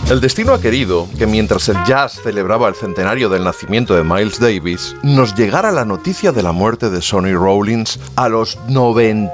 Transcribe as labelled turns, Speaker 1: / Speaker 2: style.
Speaker 1: El destino ha querido que mientras el jazz celebraba el centenario del nacimiento de Miles Davis, nos llegara la noticia de la muerte de Sonny Rollins a los 90